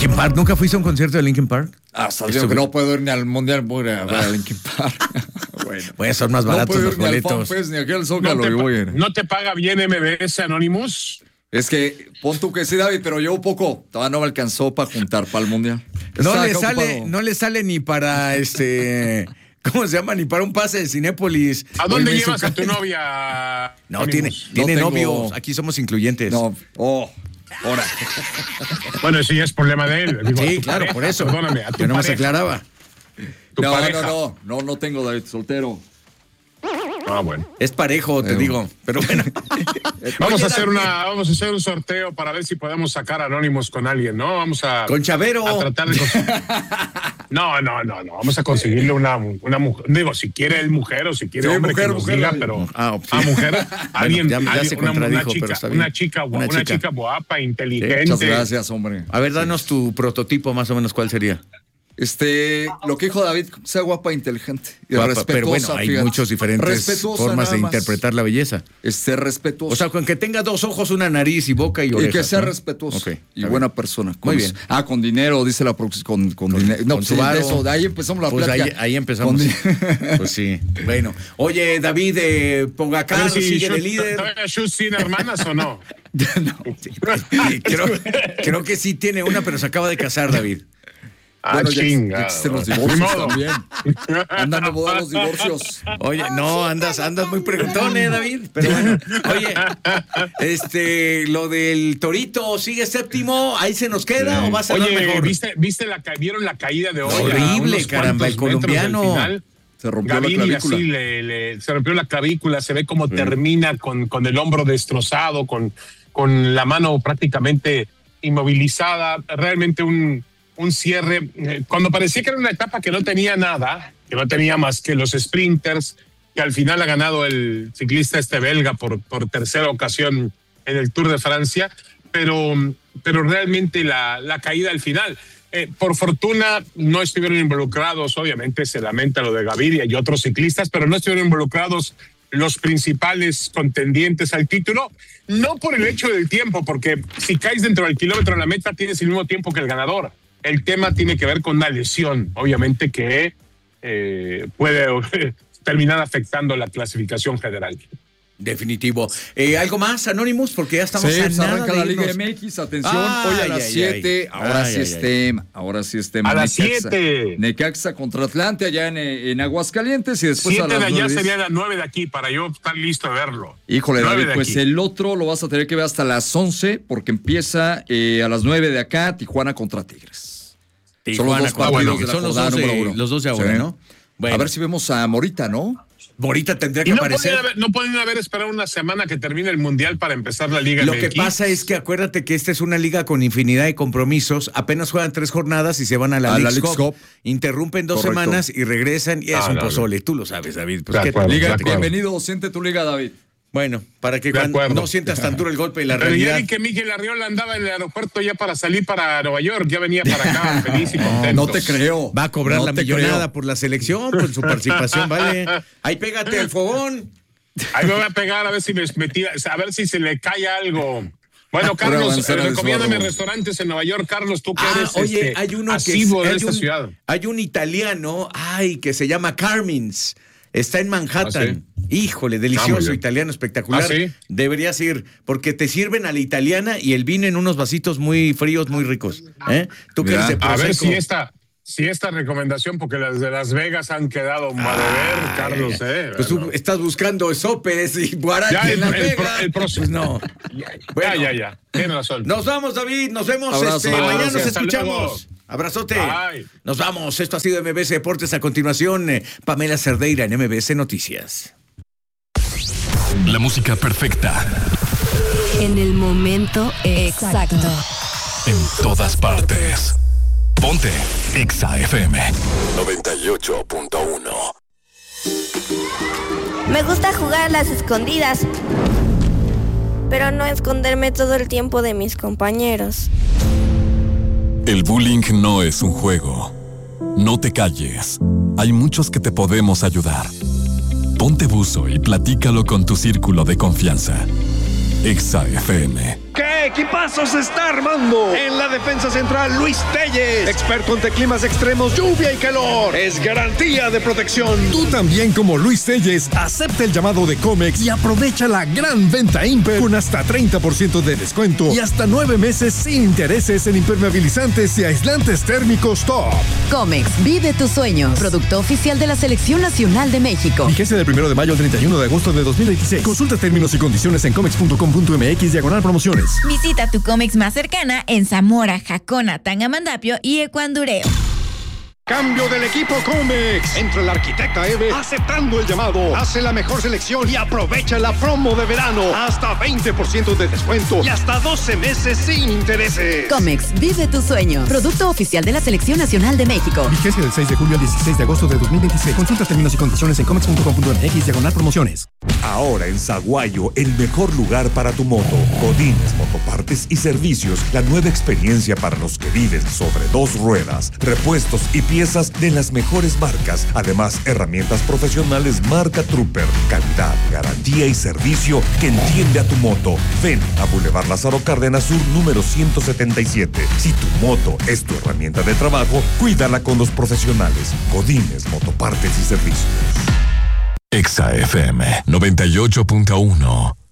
Linkin Park, ¿nunca fuiste a un concierto de Linkin Park? Sabía que no puedo ir ni al Mundial, voy a ver a Linkin Park. Bueno, pues son más baratos los boletos. No puedo ir ni al FanFest ni aquí al Zócalo. ¿No te paga bien MBS Anonymous? Es que, pon tú que sí, David, pero yo poco. Todavía no me alcanzó para juntar para el Mundial. No le sale ni para ¿cómo se llama? Ni para un pase de Cinépolis. ¿A dónde llevas a tu novia? No, tiene novio. Aquí somos incluyentes. No, ahora. Bueno, eso ya es problema de él. Digo, sí, claro, por eso. Perdóname, a tu que no pareja. se aclaraba. No tengo, David, soltero. Bueno. Es parejo, te digo. Pero bueno. Vamos a hacer un sorteo para ver si podemos sacar anónimos con alguien, ¿no? Vamos a... Con Chavero. A tratar de No. Vamos a conseguirle una mujer. Digo, si quiere él mujer o si quiere hombre que nos diga, pero... mujer. Alguien, ya se contradijo, pero está bien. Una chica guapa, inteligente. Muchas gracias, hombre. A ver, danos tu prototipo más o menos, ¿cuál sería? Lo que dijo David, sea guapa e inteligente. Y respetuosa. Pero bueno, hay muchas diferentes formas de interpretar la belleza. Respetuosa. O sea, con que tenga 2 ojos, una nariz y boca y orejas. Y que sea ¿no? respetuoso. Okay, y buena persona. Muy bien. Con dinero, dice la producción. Con dinero. No, con pues de eso, de ahí empezamos la plática. Ahí empezamos. Pues sí. Bueno. Oye, David, Pogacar sigue de líder. ¿Schultz tiene hermanas o no? No. Creo que sí tiene una, pero se acaba de casar, David. Chinga. Ya existen los divorcios también. Andan de moda los divorcios. Oye, no, andas muy preguntón, David. Pero bueno, oye, lo del Torito sigue séptimo, ahí se nos queda o va a ser mejor. ¿Vieron la caída de hoy? Horrible, caramba, el colombiano. Se rompió la clavícula. Se rompió la clavícula, se ve cómo termina con el hombro destrozado, con la mano prácticamente inmovilizada, realmente un cierre, cuando parecía que era una etapa que no tenía nada, que no tenía más que los sprinters, que al final ha ganado el ciclista belga por tercera ocasión en el Tour de Francia, pero realmente la caída al final. Por fortuna no estuvieron involucrados, obviamente se lamenta lo de Gaviria y otros ciclistas, pero no estuvieron involucrados los principales contendientes al título, no por el hecho del tiempo, porque si caes dentro del kilómetro de la meta tienes el mismo tiempo que el ganador. El tema tiene que ver con una lesión, obviamente, que puede terminar afectando la clasificación general. Definitivo. ¿Algo más, Anonymous? Porque ya estamos a nada arranca la Liga irnos. MX. Atención, hoy a las 7. Ahora sí es tema. A las 7. Necaxa contra Atlante allá en Aguascalientes y después 7 a las de allá 9. sería las 9 de aquí para yo estar listo de verlo. Híjole, David, pues aquí. el otro lo vas a tener que ver hasta las 11 porque empieza a las 9 de acá, Tijuana contra Tigres. Son los dos partidos de la jornada número 1. Los dos de ahora, ¿no? Bueno. A ver si vemos a Morita, ¿no? Morita tendría que aparecer. No pueden haber esperado una semana que termine el Mundial para empezar la Liga Lo MX. que pasa es que acuérdate que esta es una liga con infinidad de compromisos. Apenas juegan 3 jornadas y se van a la Leagues Cup. Interrumpen 2 semanas y regresan y es un pozole. Tú lo sabes, David. Pues, bienvenido, siente tu liga, David. Bueno, para que no sientas tan duro el golpe de la realidad. Pero ya vi que Miguel Arriola andaba en el aeropuerto ya para salir para Nueva York. Ya venía para acá feliz y contento. No te creo. Va a cobrar la millonada por la selección, por su participación, vale. Ahí pégate al fogón. Ahí me voy a pegar a ver si a ver si se le cae algo. Bueno, Carlos, recomiéndame restaurantes en Nueva York. Carlos, tú que eres oye, hay uno asiduo de esta ciudad. Hay un italiano, que se llama Carmen's. Está en Manhattan. Híjole, delicioso, italiano, espectacular. ¿Sí? Deberías ir, porque te sirven a la italiana y el vino en unos vasitos muy fríos, muy ricos. ¿Tú qué eres de Prosecco? A ver si esta recomendación, porque las de Las Vegas han quedado mal de ver, Carlos. Pues tú estás buscando sopes y guarache en Las Vegas. Pues no. Ya. Tienes razón. Nos vamos, David. Nos vemos. Mañana nos escuchamos. Abrazote. Bye. Nos vamos. Esto ha sido MBS Deportes. A continuación, Pamela Cerdeira en MBS Noticias. La música perfecta. En el momento exacto. En todas partes. Ponte Exa FM 98.1. Me gusta jugar a las escondidas, pero no esconderme todo el tiempo de mis compañeros. El bullying no es un juego. No te calles. Hay muchos que te podemos ayudar. Ponte buzo y platícalo con tu círculo de confianza. Exa FM. ¿Qué ¡Qué equipazo se está armando! En la defensa central, Luis Telles, experto ante climas extremos, lluvia y calor. Es garantía de protección. Tú también, como Luis Telles, acepta el llamado de Comex y aprovecha la gran venta Imper con hasta 30% de descuento y hasta 9 meses sin intereses en impermeabilizantes y aislantes térmicos top. Comex, vive tus sueños. Producto oficial de la Selección Nacional de México. Vigencia del 1 de mayo al 31 de agosto de 2026. Consulta términos y condiciones en comex.com.mx/promociones. Visita tu Comex más cercana en Zamora, Jacona, Tangamandapio y Ecuandureo. Cambio del equipo Comex. Entra la arquitecta Eve aceptando el llamado. Hace la mejor selección y aprovecha la promo de verano. Hasta 20% de descuento y hasta 12 meses sin intereses. Comex, vive tus sueños. Producto oficial de la Selección Nacional de México. Vigencia del 6 de julio al 16 de agosto de 2026. Consulta términos y condiciones en comex.com.mx/promociones. Ahora en Saguayo, el mejor lugar para tu moto. Godínez Motopartes y Servicios. La nueva experiencia para los que viven sobre 2 ruedas. Repuestos y piezas de las mejores marcas. Además, herramientas profesionales marca Trooper. Calidad, garantía y servicio que entiende a tu moto. Ven a Boulevard Lázaro Cárdenas Sur, número 177. Si tu moto es tu herramienta de trabajo, cuídala con los profesionales. Godínez Motopartes y Servicios. Exa FM 98.1